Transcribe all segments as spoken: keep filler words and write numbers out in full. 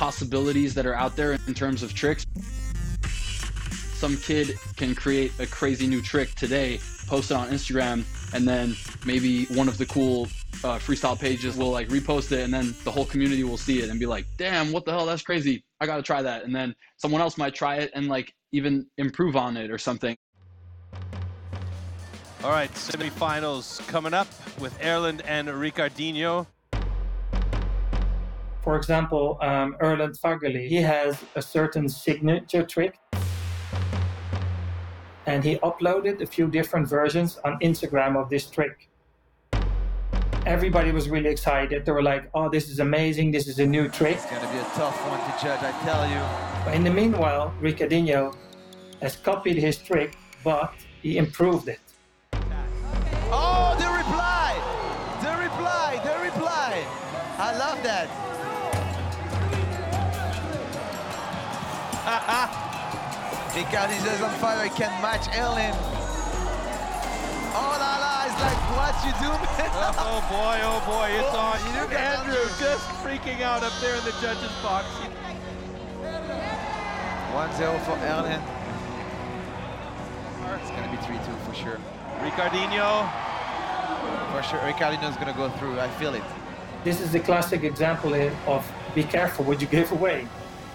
possibilities that are out there in terms of tricks. Some kid can create a crazy new trick today, post it on Instagram, and then maybe one of the cool uh, freestyle pages will like repost it, and then the whole community will see it and be like, damn, what the hell, that's crazy, I gotta try that. And then someone else might try it and like even improve on it or something. All right, semifinals coming up with Erlend and Ricardinho. For example, um, Erlend Fagerli, he has a certain signature trick, and he uploaded a few different versions on Instagram of this trick. Everybody was really excited. They were like, oh, this is amazing, this is a new trick. It's gonna be a tough one to judge, I tell you. But in the meanwhile, Ricardinho has copied his trick, but he improved it. Oh, the reply! The reply, the reply! I love that. Ricardinho is on fire, he can match Erlend. Oh la la, it's like, what you do, man? Oh boy, oh boy, it's Oh, on. you look at Andrew Andrew. just freaking out up there in the judges' box. one zero for Erlend. It's gonna be three two for sure. Ricardinho. For sure, Ricardinho's gonna go through, I feel it. This is the classic example of be careful what you give away.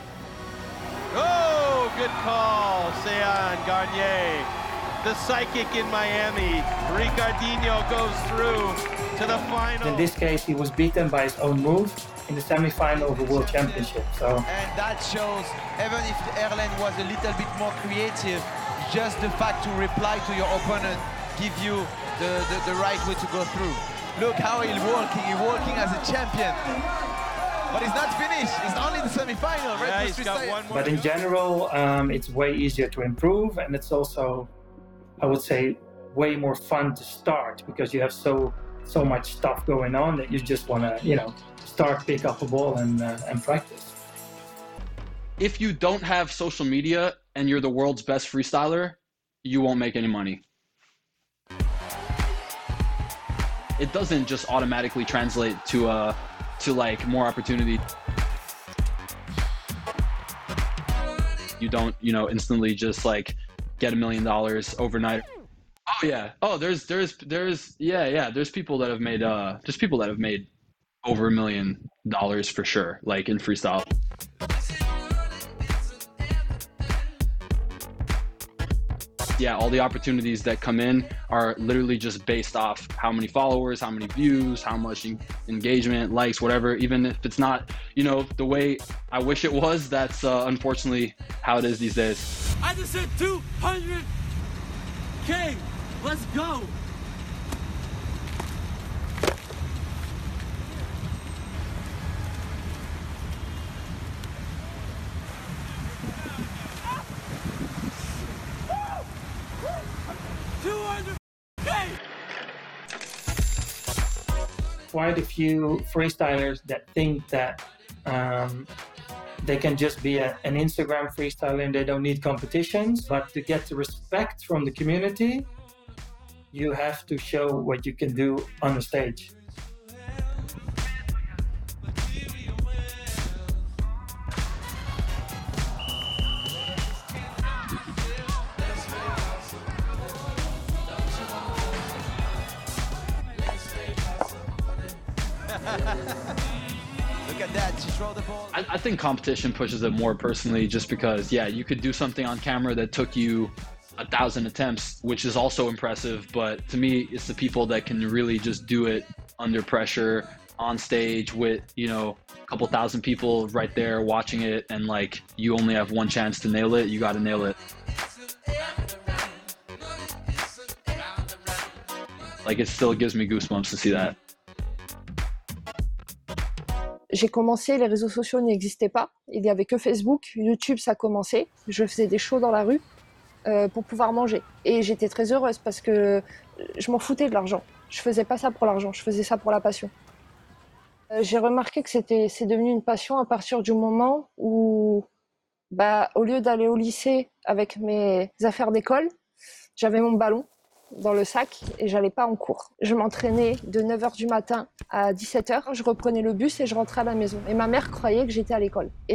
Oh, good call, Sean Garnier. The psychic in Miami. Ricardinho goes through to the final. In this case, he was beaten by his own move in the semi-final of the World Championship. So, And that shows, even if Erlend was a little bit more creative, just the fact to reply to your opponent give you the, the, the right way to go through. Look how he's walking, he's walking as a champion. But he's not finished, it's only the semi-final. Yeah, he's got one more. but in general, um, it's way easier to improve, and it's also, I would say, way more fun to start because you have so so much stuff going on that you just want to, you know, start, pick up a ball, and uh, and practice. If you don't have social media and you're the world's best freestyler, you won't make any money. It doesn't just automatically translate to uh to like more opportunity. You don't, you know, instantly just like get a million dollars overnight. Oh yeah. Oh, there's there's there's yeah yeah. There's people that have made uh there's people that have made over a million dollars for sure, like in freestyle. Yeah, all the opportunities that come in are literally just based off how many followers, how many views, how much en- engagement, likes, whatever. Even if it's not, you know, the way I wish it was, that's uh, unfortunately how it is these days. I just said two hundred K. Let's go. two hundred K. Quite a few freestylers that think that um, they can just be a, an Instagram freestyler and they don't need competitions. But to get the respect from the community, you have to show what you can do on the stage. Look at that, she threw the ball. I, I think competition pushes it more personally just because, yeah, you could do something on camera that took you a thousand attempts, which is also impressive. But to me, it's the people that can really just do it under pressure on stage with, you know, a couple thousand people right there watching it, and like you only have one chance to nail it, you got to nail it. Like it still gives me goosebumps to see that. J'ai commencé, les réseaux sociaux n'existaient pas. Il n'y avait que Facebook, YouTube, ça commençait. Je faisais des shows dans la rue euh, pour pouvoir manger. Et j'étais très heureuse parce que je m'en foutais de l'argent. Je faisais pas ça pour l'argent, je faisais ça pour la passion. Euh, j'ai remarqué que c'était, c'est devenu une passion à partir du moment où, bah, au lieu d'aller au lycée avec mes affaires d'école, j'avais mon ballon dans le sac et j'allais pas en cours. Je m'entraînais de neuf heures du matin à dix-sept heures, je reprenais le bus et je rentrais à la maison. Et ma mère croyait que j'étais à l'école. Et